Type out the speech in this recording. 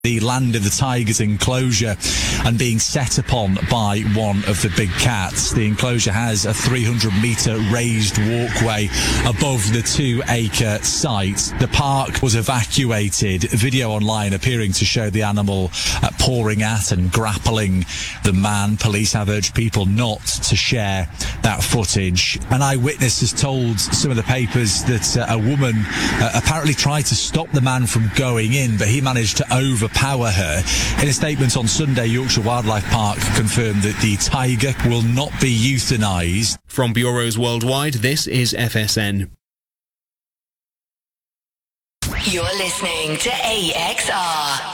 the Land of the Tigers enclosure and being set upon by one of the big cats. The enclosure has a 300-metre raised walkway above the 2-acre site. The park was evacuated. Video online appearing to show the animal pawing at and grappling the man. Police have urged people not to share that footage. An eyewitness has told some of the papers that a woman apparently tried to stop the man from going in, but he managed to overpower her. In a statement on Sunday, Yorkshire Wildlife Park confirmed that the tiger will not be euthanised. From bureaus worldwide, this is FSN. You're listening to AXR.